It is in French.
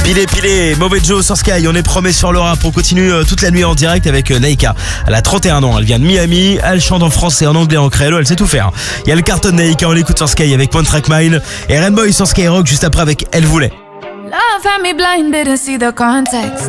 Pilé, Mauvais Joe sur Sky, on est promis sur le rap. On continue toute la nuit en direct avec Naïka. Elle a 31 ans, elle vient de Miami, elle chante en français, en anglais, en créole, elle sait tout faire. Il y a le carton de Naïka, on l'écoute sur Sky avec Point Track Mine et Rainbow sur Skyrock juste après avec Elle voulait. Love had me blinded to see the context.